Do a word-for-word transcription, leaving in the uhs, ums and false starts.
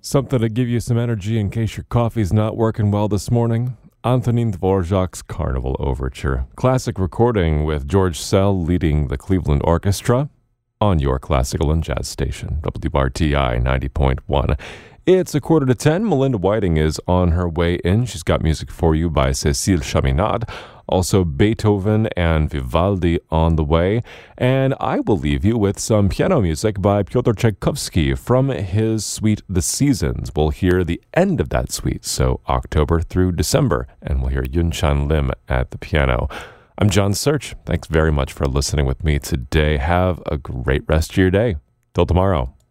Something to give you some energy in case your coffee's not working well this morning. Antonin Dvorak's Carnival Overture. Classic recording with George Szell leading the Cleveland Orchestra on your classical and jazz station, W R T I ninety point one. It's a quarter to ten. Melinda Whiting is on her way in. She's got music for you by Cécile Chaminade. Also Beethoven and Vivaldi on the way. And I will leave you with some piano music by Pyotr Tchaikovsky from his suite The Seasons. We'll hear the end of that suite, so October through December. And we'll hear Yun Chan Lim at the piano. I'm John Search. Thanks very much for listening with me today. Have a great rest of your day. Till tomorrow.